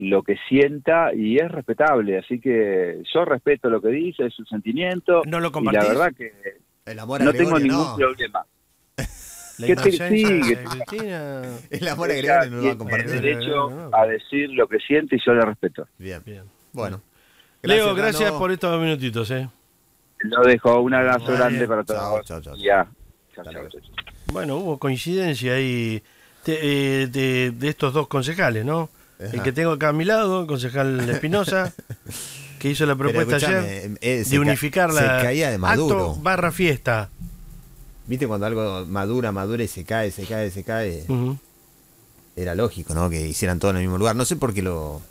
lo que sienta y es respetable, así que yo respeto lo que dice, es su sentimiento. ¿No lo y compartís? la verdad que El amor a no tengo Gregorio, ningún no. problema. La ¿Qué te- inocencia sí, de que- Cristina. El amor a Ella Gregorio no lo va a tiene compartir. derecho a decir lo que siente y yo le respeto. Bien. Bien. Bueno. Leo, gracias Tano. por estos minutitos. Lo dejo, un abrazo Vale. grande para todos. Chao, chao, chao. Ya. Chao, Hasta chao, luego. chao, chao. Bueno, hubo coincidencia ahí de estos dos concejales, ¿no? Ajá. El que tengo acá a mi lado, el concejal Espinosa, que hizo la Pero propuesta escuchame, ayer se de unificar se la caía de Maduro. acto barra fiesta. ¿Viste cuando algo madura y se cae? Ujú. Era lógico, ¿no? Que hicieran todo en el mismo lugar. No sé por qué